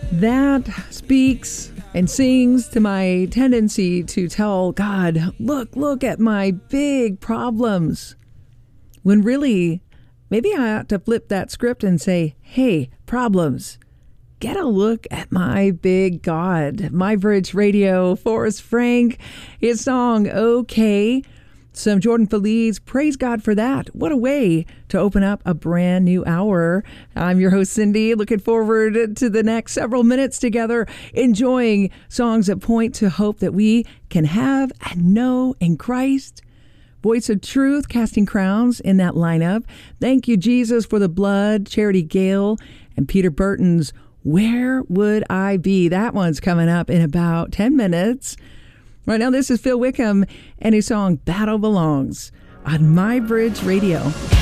That speaks and sings to my tendency to tell God, look at my big problems. When really, maybe I ought to flip that script and say, hey, problems, get a look at my big God. My Bridge Radio, Forrest Frank, his song, Okay. Some Jordan Feliz, praise God for that. What a way to open up a brand new hour. I'm your host, Cindy, looking forward to the next several minutes together, enjoying songs that point to hope that we can have and know in Christ. Voice of Truth, Casting Crowns in that lineup. Thank you, Jesus, for the blood. Charity Gale and Peter Burton's Where Would I Be? That one's coming up in about 10 minutes. Right now, this is Phil Wickham and his song Battle Belongs on My Bridge Radio.